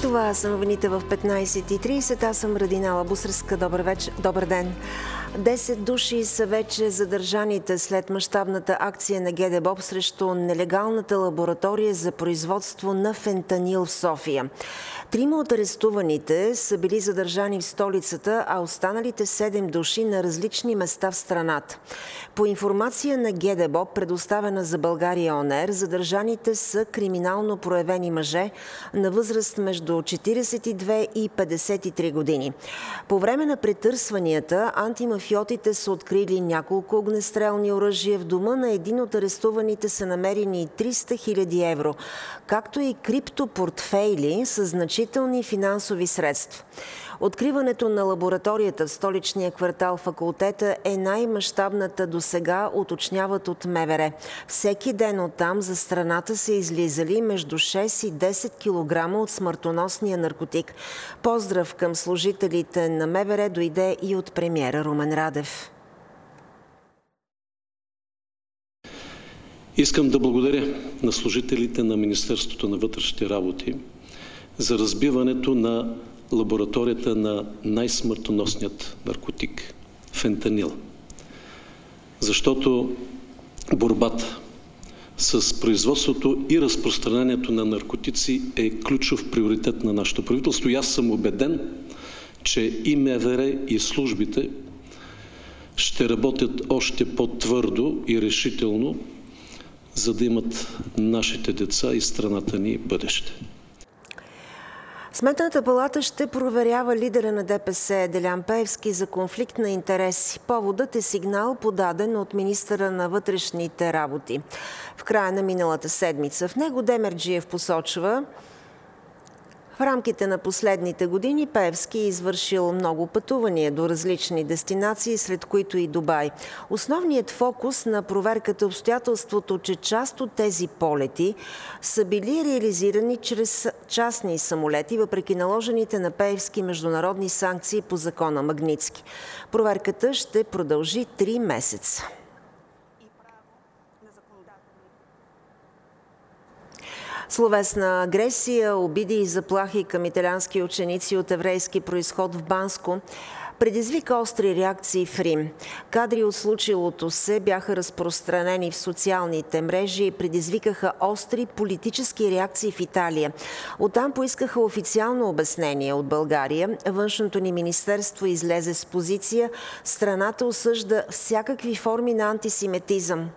Това са новините в 15:30. Аз съм Радинала Бусърска. Добър ден. 10 души са вече задържаните след мащабната акция на ГДБОП срещу нелегалната лаборатория за производство на фентанил в София. 3 от арестуваните са били задържани в столицата, а останалите 7 души на различни места в страната. По информация на ГДБОП, предоставена за България ОНР, задържаните са криминално проявени мъже на възраст между 42 и 53 години. По време на претърсванията, антимафиотите са открили няколко огнестрелни оръжия. В дома на един от арестуваните са намерени 300 000 евро, както и криптопортфейли с значителни финансови средства. Откриването на лабораторията в столичния квартал Факултета е най-мащабната досега, уточняват от МВР. Всеки ден оттам за страната са излизали между 6 и 10 кг от смъртоносния наркотик. Поздрав към служителите на МВР дойде и от премиера Румен Радев. Искам да благодаря на служителите на Министерството на вътрешните работи за разбиването на лабораторията на най-смъртоносният наркотик – фентанил. Защото борбата с производството и разпространението на наркотици е ключов приоритет на нашето правителство. И аз съм убеден, че и МВР, и службите ще работят още по-твърдо и решително, за да имат нашите деца и страната ни бъдеще. Сметната палата ще проверява лидера на ДПС Делян Пеевски за конфликт на интереси. Поводът е сигнал, подаден от министъра на вътрешните работи в края на миналата седмица. В него Демерджиев посочва: в рамките на последните години Пеевски е извършил много пътувания до различни дестинации, сред които и Дубай. Основният фокус на проверката е обстоятелството, че част от тези полети са били реализирани чрез частни самолети, въпреки наложените на Пеевски международни санкции по закона Магнитски. Проверката ще продължи 3 месеца. Словесна агресия, обиди и заплахи към италиански ученици от еврейски произход в Банско предизвика остри реакции в Рим. Кадри от случилото се бяха разпространени в социалните мрежи и предизвикаха остри политически реакции в Италия. Оттам поискаха официално обяснение от България. Външното ни министерство излезе с позиция: страната осъжда всякакви форми на антисемитизъм.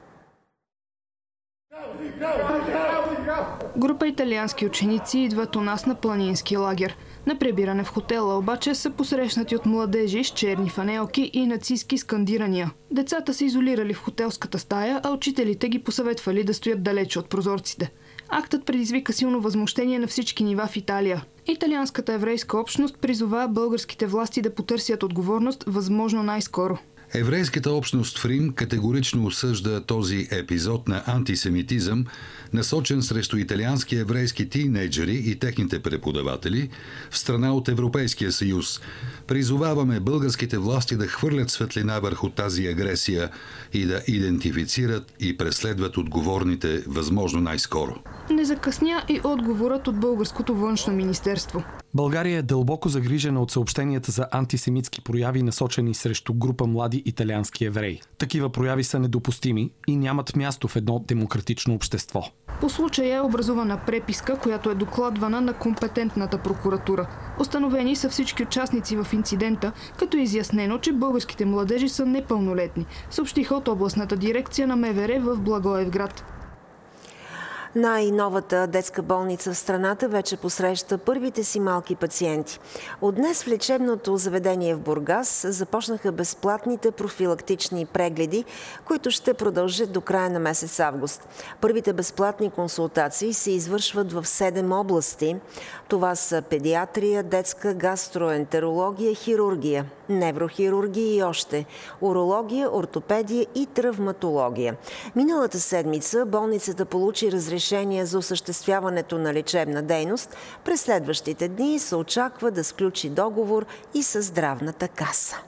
Група италиански ученици идват у нас на планински лагер. На прибиране в хотела обаче са посрещнати от младежи с черни фанелки и нацистки скандирания. Децата са изолирали в хотелската стая, а учителите ги посъветвали да стоят далече от прозорците. Актът предизвика силно възмущение на всички нива в Италия. Италианската еврейска общност призова българските власти да потърсят отговорност възможно най-скоро. Еврейската общност в Рим категорично осъжда този епизод на антисемитизъм, насочен срещу италиански еврейски тийнейджери и техните преподаватели в страна от Европейския съюз. Призоваваме българските власти да хвърлят светлина върху тази агресия и да идентифицират и преследват отговорните възможно най-скоро. Не закъсня и отговорът от българското външно министерство. България е дълбоко загрижена от съобщенията за антисемитски прояви, насочени срещу група млади италиански евреи. Такива прояви са недопустими и нямат място в едно демократично общество. По случая е образувана преписка, която е докладвана на компетентната прокуратура. Установени са всички участници в инцидента, като е изяснено, че българските младежи са непълнолетни, съобщиха от областната дирекция на МВР в Благоевград. Най-новата детска болница в страната вече посреща първите си малки пациенти. От днес в лечебното заведение в Бургас започнаха безплатните профилактични прегледи, които ще продължат до края на месец август. Първите безплатни консултации се извършват в 7 области. Това са педиатрия, детска гастроентерология, хирургия, неврохирургия и още урология, ортопедия и травматология. Миналата седмица болницата получи разрешение за осъществяването на лечебна дейност. През следващите дни се очаква да сключи договор и със здравната каса.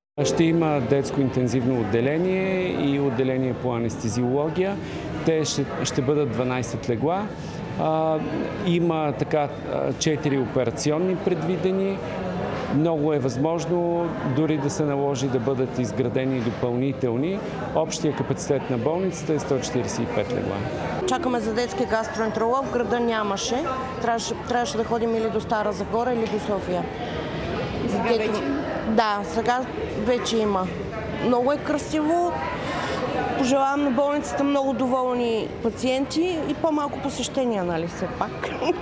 Ще има детско интензивно отделение и отделение по анестезиология. Те ще бъдат 12 легла. Има така 4 операционни предвидени. Много е възможно дори да се наложи да бъдат изградени допълнителни. Общия капацитет на болницата е 145 легла. Чакаме за детски гастроентеролог. В града нямаше. Трябваше да ходим или до Стара Загора, или до София. Сега вече? Да, сега вече има. Много е красиво. Пожелавам на болницата много доволни пациенти и по-малко посещения, нали все пак.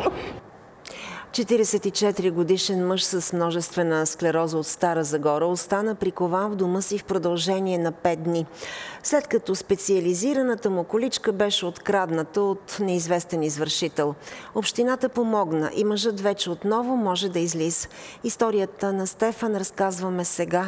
44 годишен мъж с множествена склероза от Стара Загора остана прикован в дома си в продължение на 5 дни. След като специализираната му количка беше открадната от неизвестен извършител. Общината помогна и мъжът вече отново може да излиза. Историята на Стефан разказваме сега.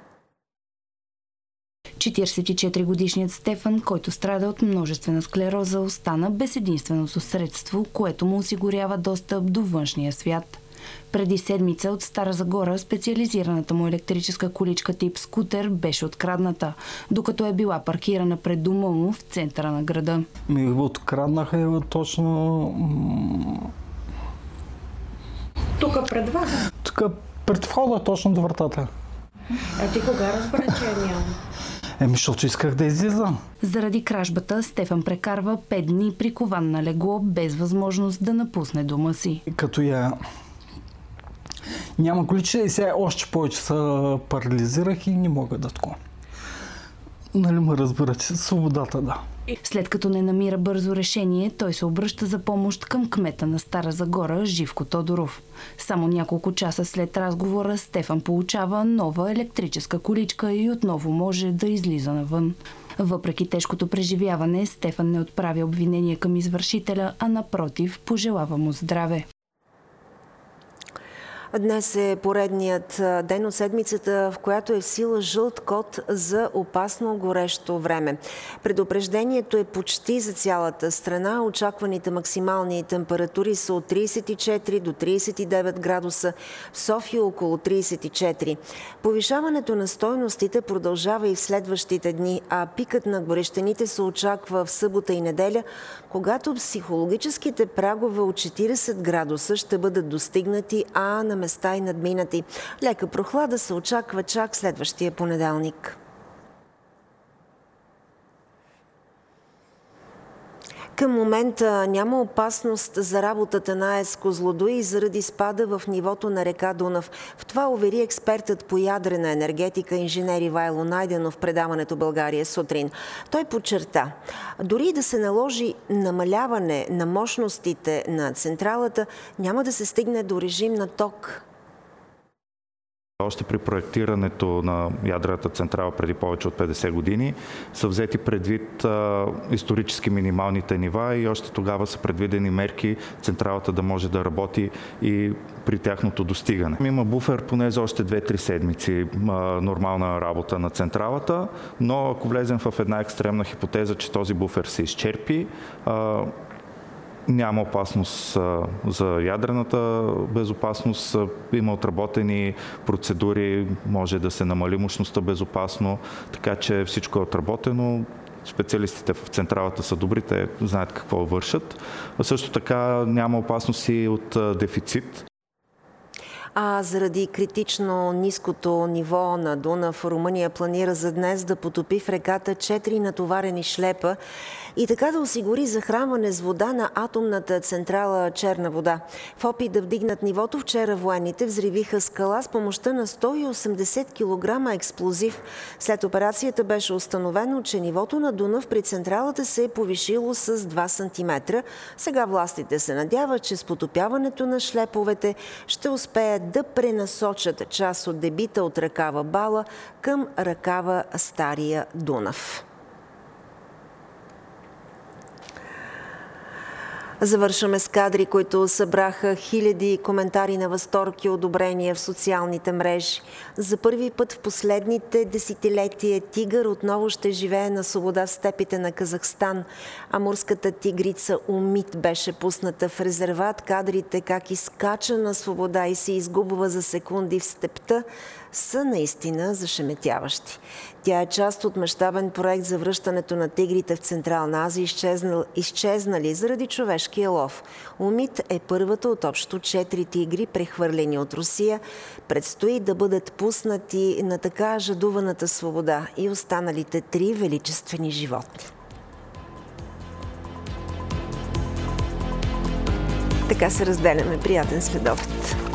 44-годишният Стефан, който страда от множествена склероза, остана без единственото средство, което му осигурява достъп до външния свят. Преди седмица от Стара Загора специализираната му електрическа количка тип скутер беше открадната, докато е била паркирана пред дома му в центъра на града. Ми откраднаха точно... Тук пред вас? Тук пред входа, точно до вратата. А ти кога разбра, че няма? Защото исках да излизам. Заради кражбата Стефан прекарва 5 дни прикован на легло, без възможност да напусне дома си. Като я няма количка и сега още повече се парализирах и не мога да тако. Нали ме разбирате? Свободата, да. След като не намира бързо решение, той се обръща за помощ към кмета на Стара Загора Живко Тодоров. Само няколко часа след разговора Стефан получава нова електрическа количка и отново може да излиза навън. Въпреки тежкото преживяване, Стефан не отправя обвинение към извършителя, а напротив, пожелава му здраве. Днес е поредният ден от седмицата, в която е в сила жълт код за опасно горещо време. Предупреждението е почти за цялата страна. Очакваните максимални температури са от 34 до 39 градуса, в София около 34. Повишаването на стойностите продължава и в следващите дни, а пикът на горещените се очаква в събота и неделя, когато психологическите прагове от 40 градуса ще бъдат достигнати, а на места и надминати. Лека прохлада се очаква чак следващия понеделник. Към момента няма опасност за работата на АЕЦ Козлодуй заради спада в нивото на река Дунав. В това увери експертът по ядрена енергетика инженер Ивайло Найденов в предаването България сутрин. Той подчерта, дори да се наложи намаляване на мощностите на централата, няма да се стигне до режим на ток. Още при проектирането на ядрената централа преди повече от 50 години са взети предвид исторически минималните нива и още тогава са предвидени мерки централата да може да работи и при тяхното достигане. Има буфер поне за още 2-3 седмици нормална работа на централата, но ако влезем в една екстремна хипотеза, че този буфер се изчерпи, няма опасност за ядрената безопасност, има отработени процедури, може да се намали мощността безопасно, така че всичко е отработено. Специалистите в централата са добри, те знаят какво вършат. А също така няма опасност и от дефицит. А заради критично ниското ниво на Дунав, Румъния планира за днес да потопи в реката 4 натоварени шлепа и така да осигури захранване с вода на атомната централа Черна вода. В опит да вдигнат нивото, вчера военните взривиха скала с помощта на 180 кг експлозив. След операцията беше установено, че нивото на Дунав при централата се е повишило с 2 см. Сега властите се надяват, че с потопяването на шлеповете ще успеят да пренасочат част от дебита от ръкава Бала към ръкава Стария Дунав. Завършваме с кадри, които събраха хиляди коментари на възторг и одобрения в социалните мрежи. За първи път в последните десетилетия тигър отново ще живее на свобода в степите на Казахстан. Амурската тигрица Умит беше пусната в резерват. Кадрите как изкача на свобода и се изгубва за секунди в степта са наистина зашеметяващи. Тя е част от мащабен проект за връщането на тигрите в Централна Азия, изчезнали заради човешкия лов. Умит е първата от общо 4 тигри, прехвърлени от Русия. Предстои да бъдат пуснати на така жадуваната свобода и останалите 3 величествени животни. Така се разделяме. Приятен следобед.